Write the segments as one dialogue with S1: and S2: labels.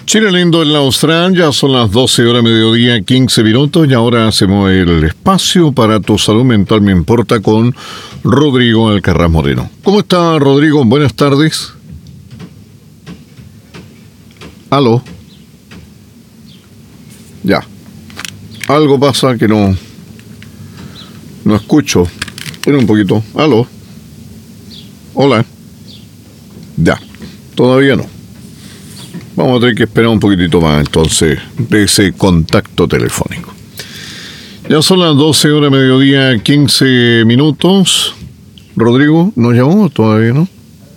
S1: Chile lindo en la Austral, ya son las 12 horas mediodía, 15 minutos, y ahora hacemos el espacio para Tu Salud Mental Me Importa con Rodrigo Alcaraz Moreno. ¿Cómo está, Rodrigo? Buenas tardes. ¿Aló? Ya. Algo pasa que no escucho. Espera un poquito. ¿Aló? Hola. Ya. Todavía no. Vamos a tener que esperar un poquitito más entonces de ese contacto telefónico. Ya son las 12 horas mediodía, 15 minutos. Rodrigo, ¿nos llamó? Todavía no.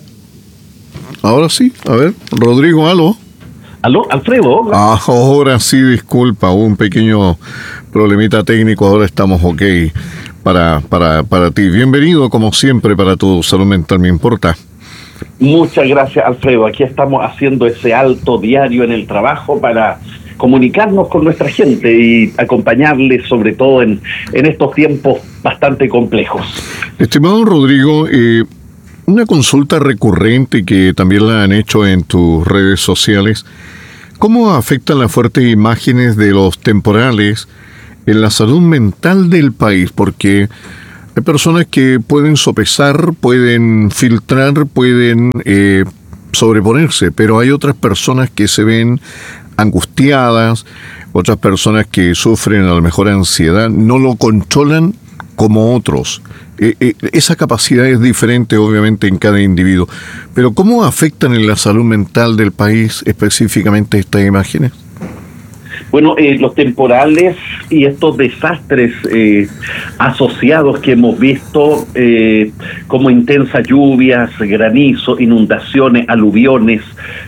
S1: Ahora sí, a ver, Rodrigo, ¿aló?
S2: ¿Aló, Alfredo?
S1: Ahora sí, disculpa, hubo un pequeño problemita técnico, ahora estamos ok para ti. Bienvenido, como siempre, para Tu Salud Mental Me Importa.
S2: Muchas gracias, Alfredo. Aquí estamos haciendo ese alto diario en el trabajo para comunicarnos con nuestra gente y acompañarles, sobre todo en estos tiempos bastante complejos.
S1: Estimado Rodrigo, una consulta recurrente que también la han hecho en tus redes sociales. ¿Cómo afectan las fuertes imágenes de los temporales en la salud mental del país? Porque hay personas que pueden sopesar, pueden filtrar, pueden sobreponerse, pero hay otras personas que se ven angustiadas, otras personas que sufren a lo mejor ansiedad, no lo controlan como otros. Esa capacidad es diferente obviamente en cada individuo, pero ¿cómo afectan en la salud mental del país específicamente estas imágenes?
S2: Bueno, los temporales y estos desastres asociados que hemos visto, como intensas lluvias, granizo, inundaciones, aluviones,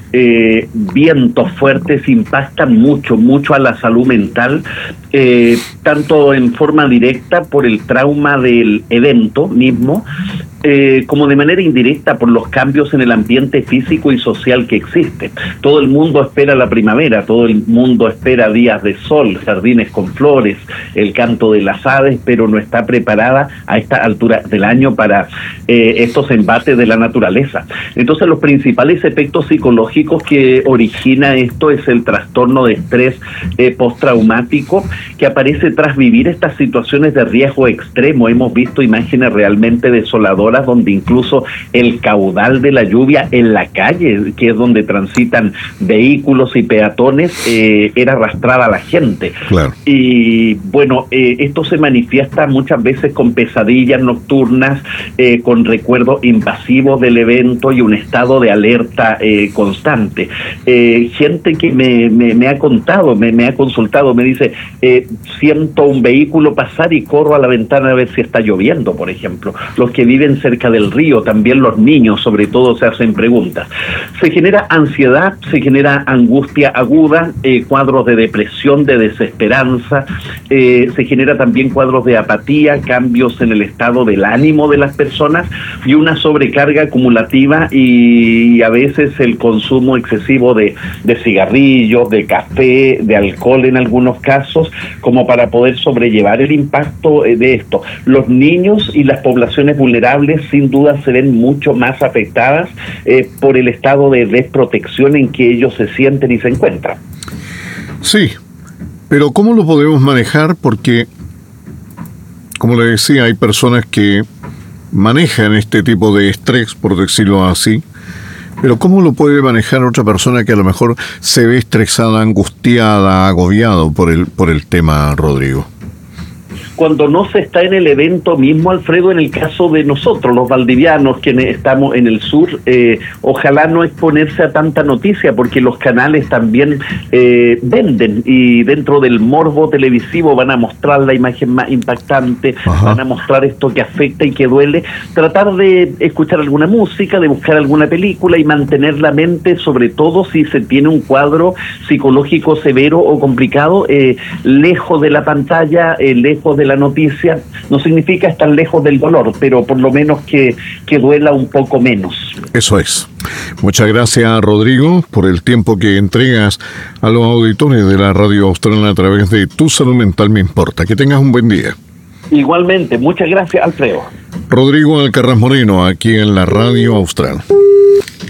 S2: vientos fuertes, impactan mucho a la salud mental, tanto en forma directa por el trauma del evento mismo, como de manera indirecta por los cambios en el ambiente físico y social que existe. Todo el mundo espera la primavera, todo el mundo espera días de sol, jardines con flores, el canto de las aves, pero no está preparada a esta altura del año para estos embates de la naturaleza. Entonces, los principales efectos psicológicos que origina esto es el trastorno de estrés postraumático que aparece tras vivir estas situaciones de riesgo extremo. Hemos visto imágenes realmente desoladoras donde incluso el caudal de la lluvia en la calle, que es donde transitan vehículos y peatones, era arrastrada a la gente.
S1: Claro.
S2: Y bueno, esto se manifiesta muchas veces con pesadillas nocturnas, con recuerdos invasivos del evento y un estado de alerta constante. Gente que me ha contado, me ha consultado, me dice, siento un vehículo pasar y corro a la ventana a ver si está lloviendo, por ejemplo. Los que viven cerca del río, también los niños sobre todo se hacen preguntas. Se genera ansiedad, se genera angustia aguda, cuadros de depresión, de desesperanza, se genera también cuadros de apatía, cambios en el estado del ánimo de las personas y una sobrecarga acumulativa y a veces el consumo excesivo de cigarrillos, de café, de alcohol en algunos casos, como para poder sobrellevar el impacto de esto. Los niños y las poblaciones vulnerables sin duda se ven mucho más afectadas por el estado de desprotección en que ellos se sienten y se encuentran.
S1: Sí, pero ¿cómo lo podemos manejar? Porque, como le decía, hay personas que manejan este tipo de estrés, por decirlo así, pero ¿cómo lo puede manejar otra persona que a lo mejor se ve estresada, angustiada, agobiado por el tema, Rodrigo?
S2: Cuando no se está en el evento mismo, Alfredo, en el caso de nosotros, los valdivianos, quienes estamos en el sur, ojalá no exponerse a tanta noticia, porque los canales también venden, y dentro del morbo televisivo van a mostrar la imagen más impactante. Ajá. Van a mostrar esto que afecta y que duele. Tratar de escuchar alguna música, de buscar alguna película y mantener la mente, sobre todo si se tiene un cuadro psicológico severo o complicado, lejos de la pantalla, lejos de la noticia. No significa estar lejos del dolor, pero por lo menos que duela un poco menos.
S1: Eso es. Muchas gracias, Rodrigo, por el tiempo que entregas a los auditores de la Radio Austral a través de Tu Salud Mental Me Importa. Que tengas un buen día.
S2: Igualmente, muchas gracias, Alfredo.
S1: Rodrigo Alcaraz Moreno, aquí en la Radio Austral.